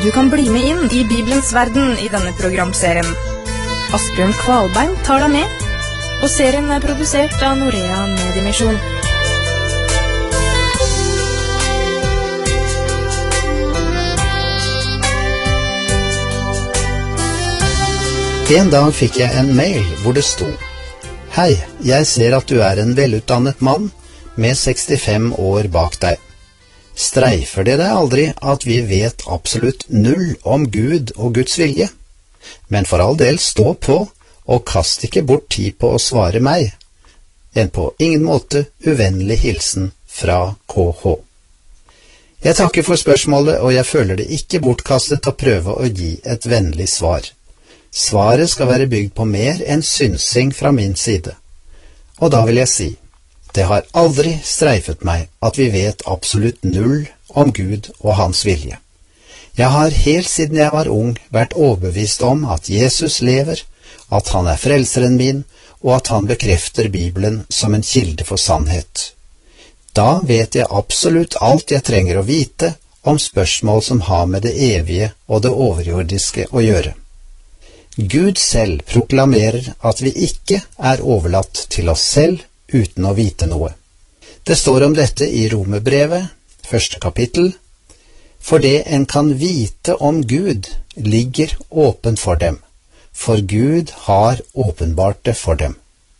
Du kan bli med inn i Bibelens verden i denne programserien. Asbjørn Kvalbein tar deg med, og serien er produsert av Norea Mediemisjon. En dag fikk jeg en mail hvor det sto: Hei, jeg ser at du er en velutdannet mann med 65 år bak deg. Streifer det deg aldri at vi vet absolutt null om Gud og Guds vilje? Men for all del, stå på, og kast ikke bort tid på å svare meg. En på ingen måte uvennlig hilsen fra KH. Jeg takker for spørsmålet, og jeg føler det ikke bortkastet å prøve å gi et vennlig svar. Svaret skal være bygd på mer enn synsing fra min side. Og da vil jeg si, det har aldri streifet meg at vi vet absolutt null om Gud og hans vilje. Jeg har helt siden jeg var ung vært overbevist om at Jesus lever, at han er frelseren min, og at han bekrefter Bibelen som en kilde for sannhet. Da vet jeg absolutt alt jeg trenger å vite om spørsmål som har med det evige og det overjordiske å gjøre. Gud selv proklamerer at vi ikke er overlatt til oss selv uten å vite noe. Det står om dette i Romerbrevet, 1. kapittel. For det en kan vite om Gud ligger åpen for dem, for Gud har åpenbart det for dem.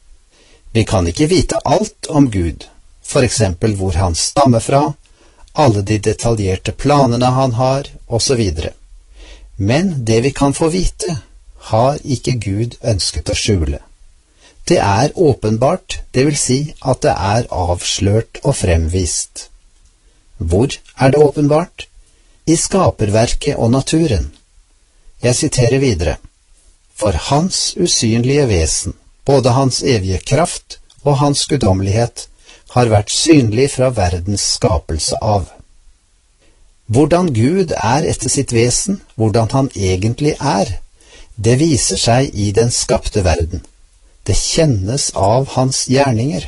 Vi kan ikke vite alt om Gud, for eksempel hvor han stammer fra, alle de detaljerte planene han har, og så videre. Men det vi kan få vite, har ikke Gud ønsket å skjule. Det er åpenbart, det vil si at det er avslørt og fremvist. Hvor er det åpenbart? I skaperverket og naturen. Jeg siterer videre. For hans usynlige vesen, både hans evige kraft og hans guddommelighet, har vært synlig fra verdens skapelse av. Hvordan Gud er etter sitt vesen, hvordan han egentlig er, det viser seg i den skapte verden. Det kjennes av hans gjerninger.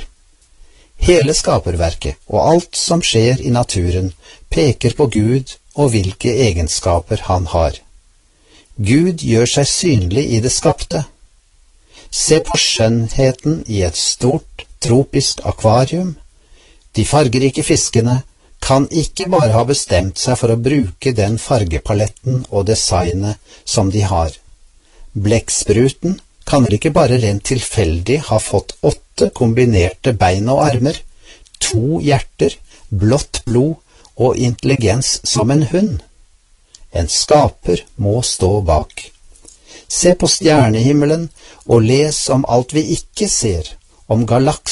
Hele skaperverket og alt som skjer i naturen peker på Gud og hvilke egenskaper han har. Gud gjør seg synlig i det skapte. Se på skjønnheten i et stort, tropisk akvarium. De fargerike fiskene kan ikke bare ha bestemt seg for å bruke den fargepaletten og designet som de har. Blekkspruten kan vel ikke bare rent tilfeldig ha fått 8 kombinerte bein og armer, 2 hjerter, blått blod og intelligens som en hund. En skaper må stå bak. Se på stjernehimmelen og les om alt vi ikke ser, om galakser